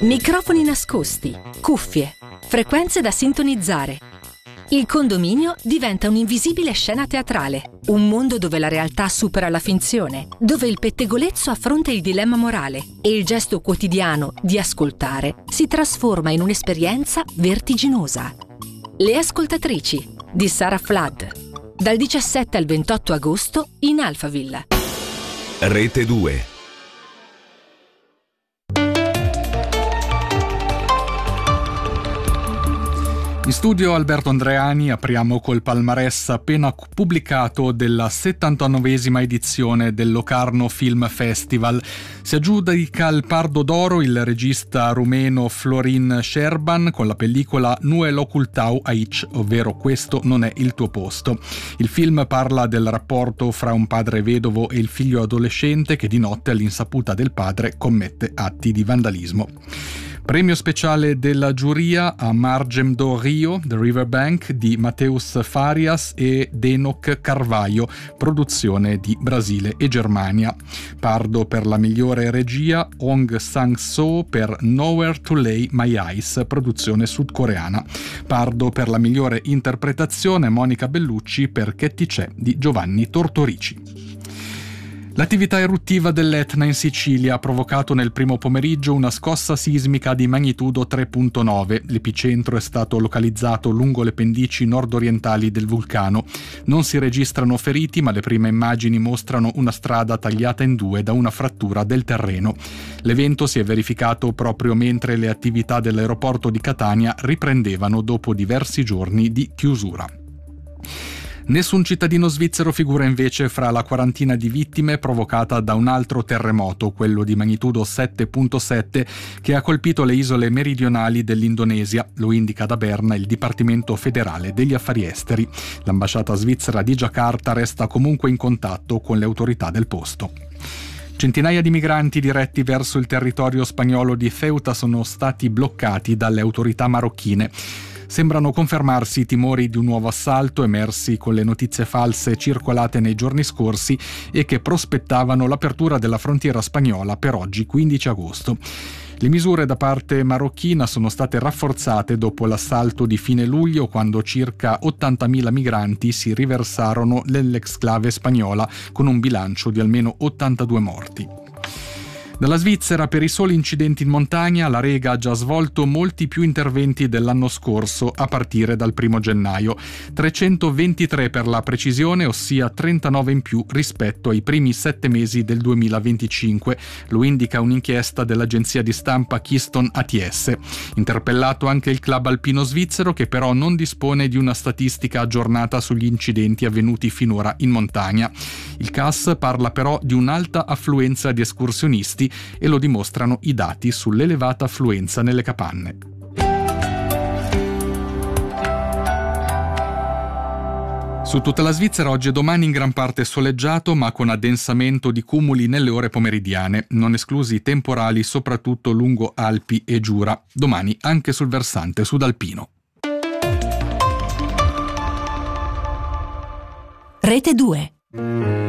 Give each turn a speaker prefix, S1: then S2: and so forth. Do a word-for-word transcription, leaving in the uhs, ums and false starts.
S1: Microfoni nascosti, cuffie, frequenze da sintonizzare. Il condominio diventa un'invisibile scena teatrale, un mondo dove la realtà supera la finzione, dove il pettegolezzo affronta il dilemma morale e il gesto quotidiano di ascoltare si trasforma in un'esperienza vertiginosa. Le ascoltatrici di Sarah Flood, dal diciassette al ventotto agosto in Alphaville.
S2: Rete due.
S3: In studio Alberto Andreani, apriamo col palmarès appena pubblicato della settantanovesima edizione del Locarno Film Festival. Si aggiudica il Pardo d'Oro il regista rumeno Florin Sherban con la pellicola Nu e l'ocultau aici, ovvero Questo non è il tuo posto. Il film parla del rapporto fra un padre vedovo e il figlio adolescente che di notte all'insaputa del padre commette atti di vandalismo. Premio speciale della giuria a Margem do Rio, The Riverbank, di Mateus Farias ed Enoch Carvalho, produzione di Brasile e Germania. Pardo per la migliore regia, Hong Sang-soo per Nowhere to Lay My Eyes, produzione sudcoreana. Pardo per la migliore interpretazione, Monica Bellucci per Che ti c'è, di Giovanni Tortorici. L'attività eruttiva dell'Etna in Sicilia ha provocato nel primo pomeriggio una scossa sismica di magnitudo tre virgola nove. L'epicentro è stato localizzato lungo le pendici nord-orientali del vulcano. Non si registrano feriti, ma le prime immagini mostrano una strada tagliata in due da una frattura del terreno. L'evento si è verificato proprio mentre le attività dell'aeroporto di Catania riprendevano dopo diversi giorni di chiusura. Nessun cittadino svizzero figura invece fra la quarantina di vittime provocata da un altro terremoto, quello di magnitudo sette virgola sette, che ha colpito le isole meridionali dell'Indonesia, lo indica da Berna il Dipartimento federale degli affari esteri. L'ambasciata svizzera di Giacarta resta comunque in contatto con le autorità del posto. Centinaia di migranti diretti verso il territorio spagnolo di Ceuta sono stati bloccati dalle autorità marocchine. Sembrano confermarsi i timori di un nuovo assalto emersi con le notizie false circolate nei giorni scorsi e che prospettavano l'apertura della frontiera spagnola per oggi quindici agosto. Le misure da parte marocchina sono state rafforzate dopo l'assalto di fine luglio, quando circa ottantamila migranti si riversarono nell'exclave spagnola con un bilancio di almeno ottantadue morti. Dalla Svizzera, per i soli incidenti in montagna, la Rega ha già svolto molti più interventi dell'anno scorso a partire dal primo gennaio. trecentoventitré per la precisione, ossia trentanove in più rispetto ai primi sette mesi del duemilaventicinque, lo indica un'inchiesta dell'agenzia di stampa Keystone A T S. Interpellato anche il club alpino svizzero, che però non dispone di una statistica aggiornata sugli incidenti avvenuti finora in montagna. Il C A S parla però di un'alta affluenza di escursionisti e lo dimostrano i dati sull'elevata affluenza nelle capanne. Su tutta la Svizzera oggi e domani in gran parte soleggiato, ma con addensamento di cumuli nelle ore pomeridiane, non esclusi temporali soprattutto lungo Alpi e Giura. Domani anche sul versante sudalpino.
S1: Rete due.